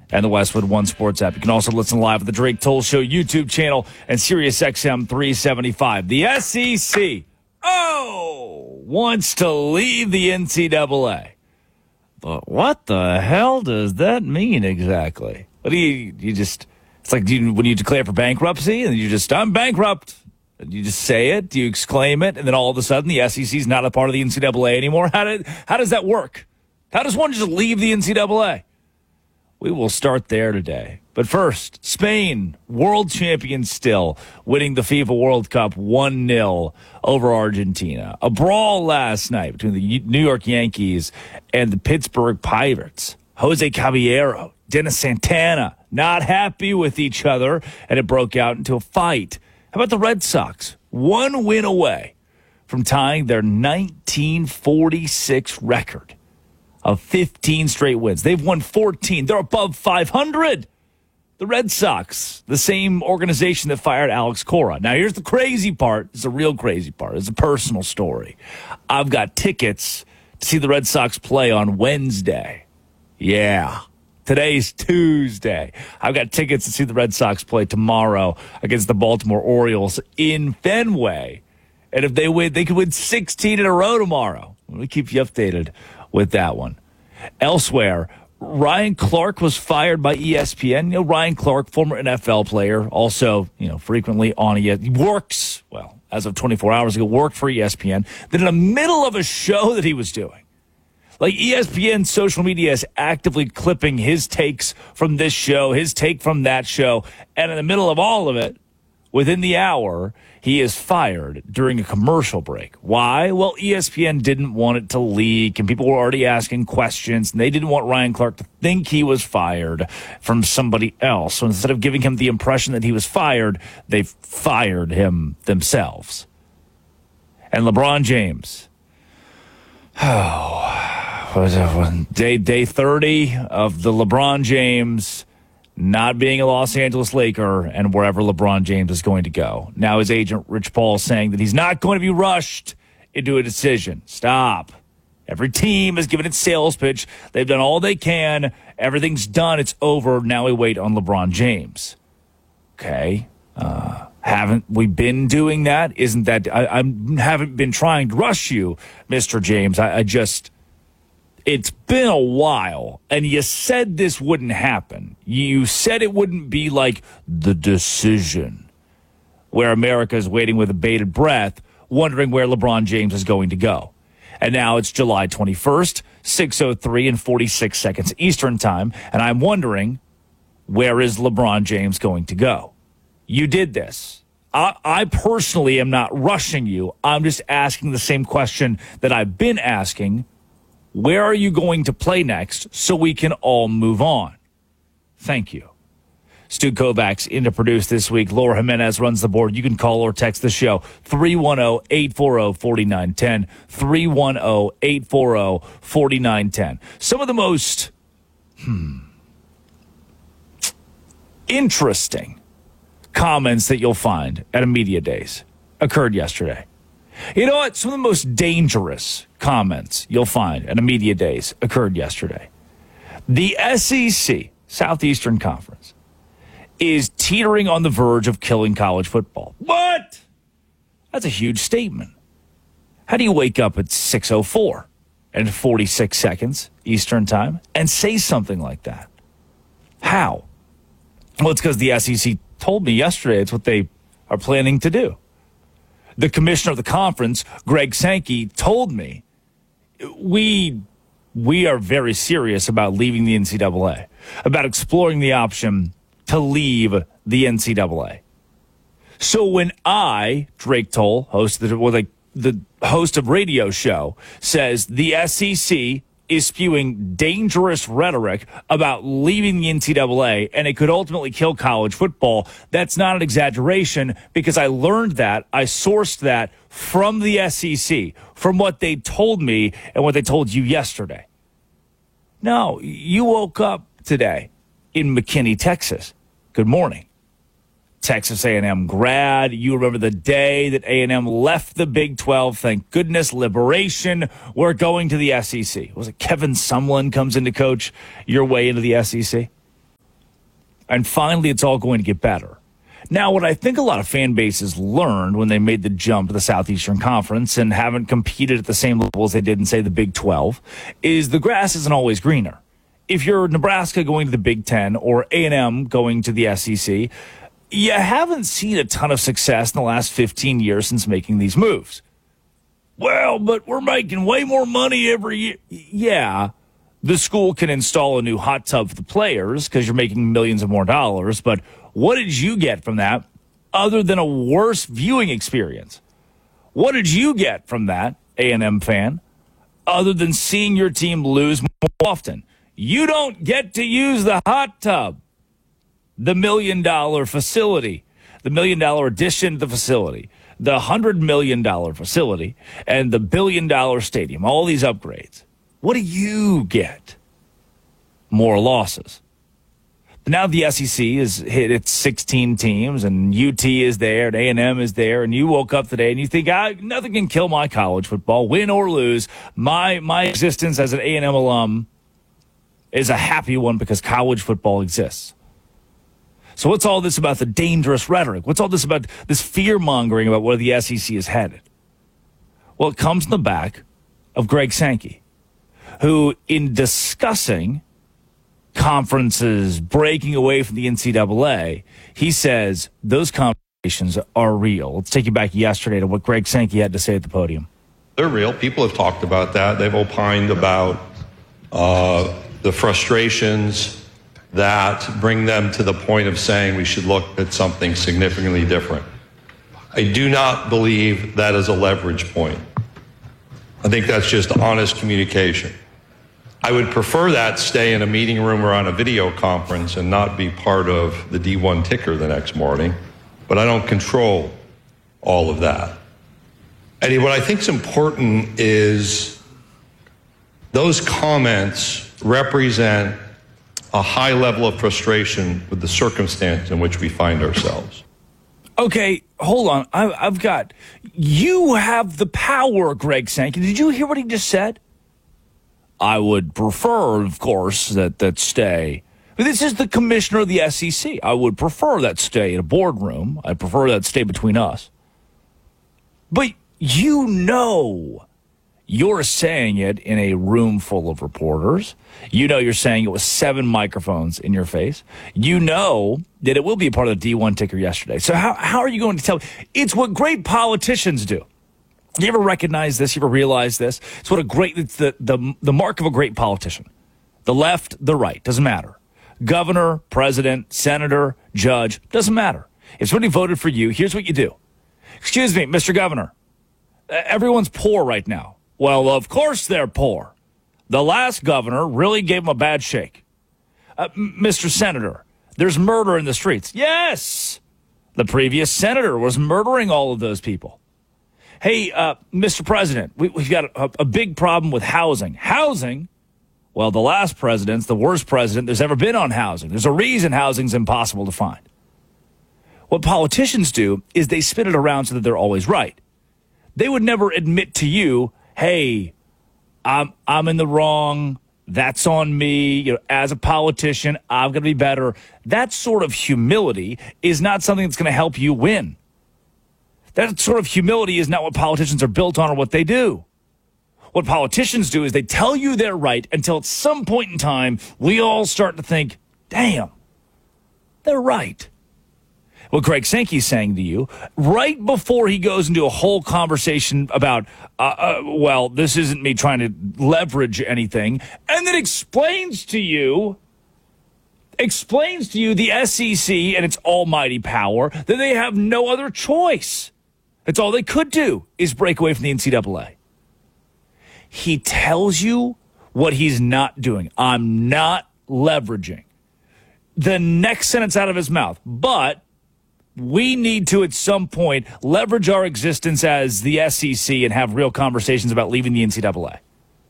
and the Westwood One Sports app. You can also listen live at the Drake Toll Show YouTube channel and Sirius XM 375. The SEC, wants to leave the NCAA. But what the hell does that mean exactly? What do you just, it's like when you declare for bankruptcy and you just, I'm bankrupt. And you just say it, do you exclaim it, and then all of a sudden the SEC is not a part of the NCAA anymore? How does that work? How does one just leave the NCAA? We will start there today. But first, Spain, world champions still, winning the FIFA World Cup 1-0 over Argentina. A brawl last night between the New York Yankees and the Pittsburgh Pirates. Jose Caballero, Dennis Santana, not happy with each other, and it broke out into a fight. How about the Red Sox? One win away from tying their 1946 record of 15 straight wins. They've won 14. They're above 500. The Red Sox, the same organization that fired Alex Cora. Now, here's the crazy part. It's a real crazy part. It's a personal story. I've got tickets to see the Red Sox play on Wednesday. Yeah. Today's Tuesday. I've got tickets to see the Red Sox play tomorrow against the Baltimore Orioles in Fenway. And if they win, they could win 16 in a row tomorrow. We'll keep you updated with that one. Elsewhere, Ryan Clark was fired by ESPN. You know, Ryan Clark, former NFL player, also, frequently on ESPN. He works, as of 24 hours ago, worked for ESPN. Then in the middle of a show that he was doing, like ESPN social media is actively clipping his takes from this show, his take from that show, and in the middle of all of it, within the hour, he is fired during a commercial break. Why? Well, ESPN didn't want it to leak, and people were already asking questions, and they didn't want Ryan Clark to think he was fired from somebody else. So instead of giving him the impression that he was fired, they fired him themselves. And LeBron James. Day 30 of the LeBron James not being a Los Angeles Laker and wherever LeBron James is going to go. Now his agent, Rich Paul, is saying that he's not going to be rushed into a decision. Stop. Every team has given its sales pitch. They've done all they can. Everything's done. It's over. Now we wait on LeBron James. Okay. Haven't we been doing that? Isn't that I haven't been trying to rush you, Mr. James. It's been a while, and you said this wouldn't happen. You said it wouldn't be like The Decision, where America is waiting with a bated breath, wondering where LeBron James is going to go. And now it's July 21st, 6:03 and 46 seconds Eastern time, and I'm wondering, where is LeBron James going to go? You did this. I personally am not rushing you. I'm just asking the same question that I've been asking. Where are you going to play next so we can all move on? Thank you. Stu Kovacs in to produce this week. Laura Jimenez runs the board. You can call or text the show 310-840-4910, 310-840-4910. Some of the most interesting comments that you'll find at a media days occurred yesterday. You know what? Some of the most dangerous comments you'll find at a media days occurred yesterday. The SEC, Southeastern Conference, is teetering on the verge of killing college football. What? That's a huge statement. How do you wake up at 6:04 and 46 seconds Eastern time and say something like that? How? Well, it's because the SEC told me yesterday it's what they are planning to do. The commissioner of the conference, Greg Sankey, told me we are very serious about leaving the NCAA, about exploring the option to leave the NCAA. So when I, Drake Toll, the host of radio show, says the SEC is spewing dangerous rhetoric about leaving the NCAA and it could ultimately kill college football, that's not an exaggeration because I learned that, I sourced that from the SEC, from what they told me and what they told you yesterday. No, you woke up today in McKinney, Texas. Good morning. Texas A&M grad. You remember the day that A&M left the Big 12. Thank goodness, liberation. We're going to the SEC. Was it Kevin Sumlin comes in to coach your way into the SEC? And finally, it's all going to get better. Now, what I think a lot of fan bases learned when they made the jump to the Southeastern Conference and haven't competed at the same level as they did in, say, the Big 12, is the grass isn't always greener. If you're Nebraska going to the Big 10 or A&M going to the SEC, you haven't seen a ton of success in the last 15 years since making these moves. Well, but we're making way more money every year. Yeah, the school can install a new hot tub for the players because you're making millions of more dollars, but what did you get from that other than a worse viewing experience? What did you get from that, A&M fan, other than seeing your team lose more often? You don't get to use the hot tub, the $1 million facility, the $1 million addition to the facility, the $100 million facility, and the $1 billion stadium, all these upgrades. What do you get? More losses. But now the SEC has hit its 16 teams, and UT is there, and A&M is there, and you woke up today and you think, nothing can kill my college football, win or lose. My existence as an A&M alum is a happy one because college football exists. So what's all this about the dangerous rhetoric? What's all this about this fear-mongering about where the SEC is headed? Well, it comes in the back of Greg Sankey, who, in discussing conferences breaking away from the NCAA, he says those conversations are real. Let's take you back yesterday to what Greg Sankey had to say at the podium. They're real. People have talked about that. They've opined about the frustrations that bring them to the point of saying we should look at something significantly different. I do not believe that is a leverage point. I think that's just honest communication. I would prefer that stay in a meeting room or on a video conference and not be part of the D1 ticker the next morning, but I don't control all of that. Eddie, what I think is important is those comments represent a high level of frustration with the circumstance in which we find ourselves. Okay, hold on. I've got, you have the power, Greg Sankey. Did you hear what he just said? I would prefer, of course, that stay. But this is the commissioner of the SEC. I would prefer that stay in a boardroom. I prefer that stay between us. But you know you're saying it in a room full of reporters. You know you're saying it with 7 microphones in your face. You know that it will be a part of the D1 ticker yesterday. So how are you going to tell? It's what great politicians do. You ever recognize this? You ever realize this? It's the mark of a great politician. The left, the right, doesn't matter. Governor, president, senator, judge, doesn't matter. If somebody voted for you, here's what you do. Excuse me, Mr. Governor, everyone's poor right now. Well, of course they're poor. The last governor really gave them a bad shake. Mr. Senator, there's murder in the streets. Yes! The previous senator was murdering all of those people. Hey, Mr. President, we've got a big problem with housing. Housing? Well, the last president's the worst president there's ever been on housing. There's a reason housing's impossible to find. What politicians do is they spin it around so that they're always right. They would never admit to you, hey, I'm in the wrong. That's on me. You know, as a politician, I'm going to be better. That sort of humility is not something that's going to help you win. That sort of humility is not what politicians are built on or what they do. What politicians do is they tell you they're right until at some point in time, we all start to think, damn, they're right. What Greg Sankey's saying to you, right before he goes into a whole conversation about, well, this isn't me trying to leverage anything, and then explains to you the SEC and its almighty power that they have no other choice. That's all they could do is break away from the NCAA. He tells you what he's not doing. I'm not leveraging. The next sentence out of his mouth, but we need to, at some point, leverage our existence as the SEC and have real conversations about leaving the NCAA.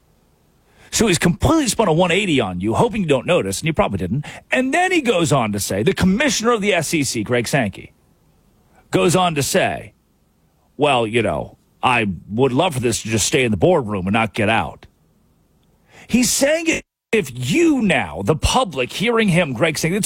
So he's completely spun a 180 on you, hoping you don't notice, and you probably didn't. And then he goes on to say, the commissioner of the SEC, Greg Sankey, goes on to say, well, you know, I would love for this to just stay in the boardroom and not get out. He's saying it if you now, the public, hearing him, Greg, saying